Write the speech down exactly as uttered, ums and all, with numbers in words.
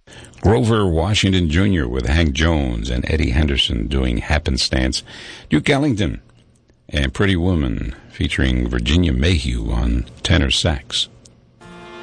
Grover Washington Junior with Hank Jones and Eddie Henderson doing Happenstance. Duke Ellington and Pretty Woman featuring Virginia Mayhew on tenor sax.